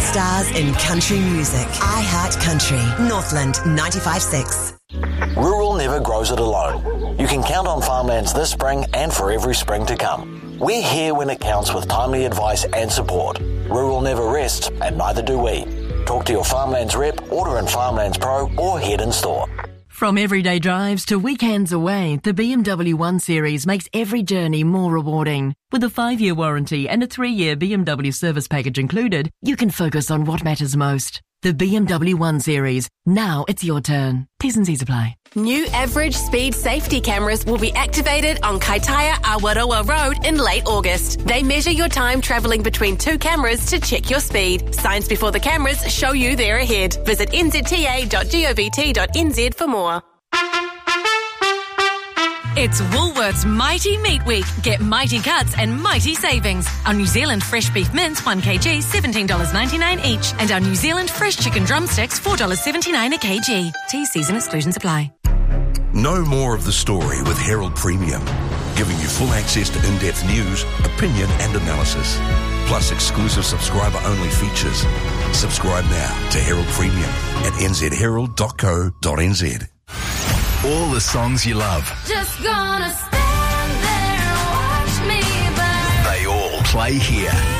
stars in country music. I Heart Country. Northland 95.6. Rural never grows it alone. You can count on Farmlands this spring and for every spring to come. We're here when it counts with timely advice and support. Rural never rests, and neither do we. Talk to your Farmlands rep, order in Farmlands Pro, or head in store. From everyday drives to weekends away, the BMW 1 Series makes every journey more rewarding. With a 5-year warranty and a 3-year BMW service package included, you can focus on what matters most. The BMW 1 Series. Now it's your turn. T's and C's apply. New average speed safety cameras will be activated on Kaitaia Awaroa Road in late August. They measure your time travelling between two cameras to check your speed. Signs before the cameras show you they're ahead. Visit nzta.govt.nz for more. It's Woolworths Mighty Meat Week. Get mighty cuts and mighty savings. Our New Zealand fresh beef mince 1kg $17.99 each, and our New Zealand fresh chicken drumsticks $4.79 a kg. T/Cs and exclusions apply. Know more of the story with Herald Premium, giving you full access to in-depth news, opinion and analysis, plus exclusive subscriber-only features. Subscribe now to Herald Premium at nzherald.co.nz. All the songs you love. Just gonna stand there and watch me burn. They all play here.